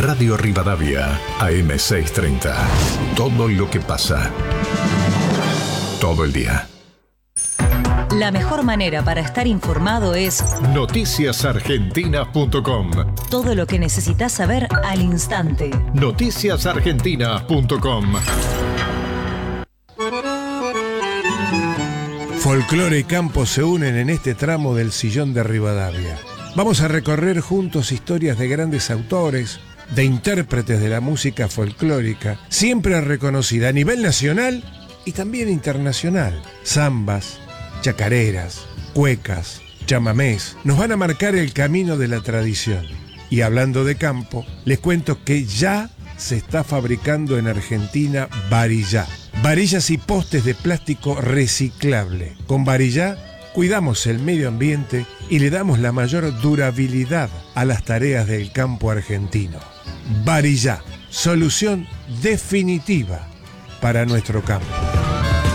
Radio Rivadavia, AM630. Todo lo que pasa. Todo el día. La mejor manera para estar informado es noticiasargentinas.com. todo lo que necesitas saber al instante. noticiasargentinas.com. Folclore y campo se unen en este tramo del Sillón de Rivadavia. Vamos a recorrer juntos historias de grandes autores, de intérpretes de la música folclórica, siempre reconocida a nivel nacional y también internacional. Zambas, chacareras, cuecas, chamamés, nos van a marcar el camino de la tradición. Y hablando de campo, les cuento que ya se está fabricando en Argentina varillá. Varillas y postes de plástico reciclable. Con varillá cuidamos el medio ambiente y le damos la mayor durabilidad a las tareas del campo argentino. Varillá, solución definitiva para nuestro campo.